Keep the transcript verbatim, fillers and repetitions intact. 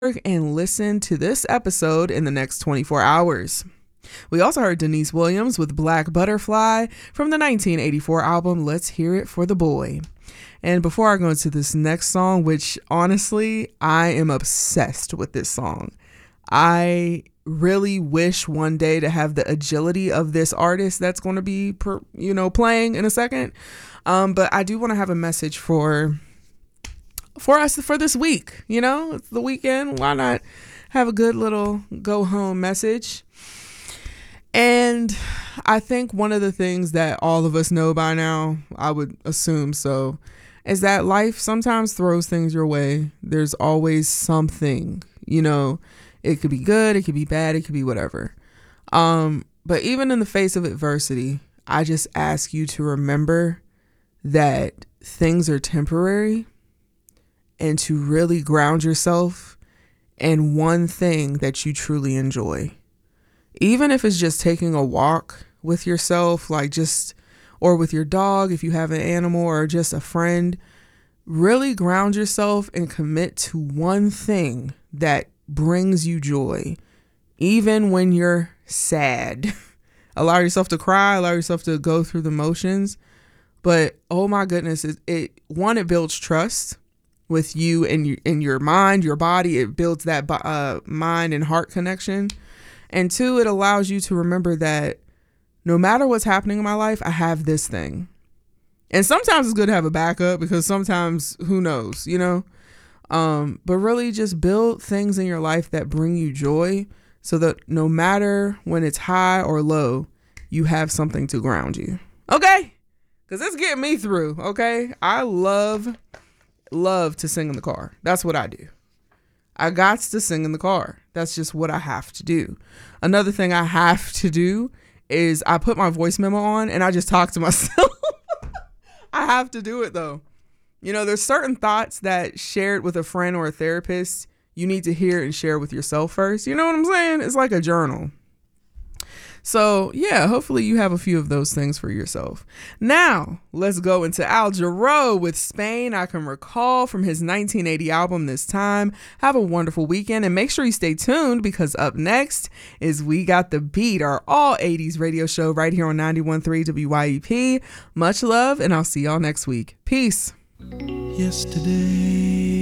and listen to this episode in the next twenty-four hours. We also heard Denise Williams with Black Butterfly from the nineteen eighty-four album Let's Hear It for the Boy. And before I go into this next song, which honestly, I am obsessed with this song. I really wish one day to have the agility of this artist that's going to be, per, you know, playing in a second. Um, but I do want to have a message for for us for this week. You know, it's the weekend. Why not have a good little go home message? And I think one of the things that all of us know by now, I would assume so, is that life sometimes throws things your way. There's always something, you know, it could be good, it could be bad, it could be whatever. Um, but even in the face of adversity, I just ask you to remember that things are temporary and to really ground yourself in one thing that you truly enjoy. Even if it's just taking a walk with yourself, like just, or with your dog, if you have an animal, or just a friend, really ground yourself and commit to one thing that brings you joy, even when you're sad. Allow yourself to cry, allow yourself to go through the motions. But oh my goodness, it, it one, it builds trust with you and you, in your mind, your body. It builds that uh, mind and heart connection. And two, it allows you to remember that no matter what's happening in my life, I have this thing. And sometimes it's good to have a backup because sometimes who knows, you know, um, but really just build things in your life that bring you joy so that no matter when it's high or low, you have something to ground you. Okay. Because it's getting me through. Okay. I love, love to sing in the car. That's what I do. I got to sing in the car. That's just what I have to do. Another thing I have to do is I put my voice memo on and I just talk to myself. I have to do it though. You know, there's certain thoughts that shared with a friend or a therapist, you need to hear and share with yourself first. You know what I'm saying? It's like a journal. So yeah, hopefully you have a few of those things for yourself. Now, let's go into Al Jarreau with Spain I Can Recall from his nineteen eighty album This Time. Have a wonderful weekend and make sure you stay tuned because up next is We Got the Beat, our all eighties radio show right here on ninety-one point three W Y E P. Much love and I'll see y'all next week. Peace. Yesterday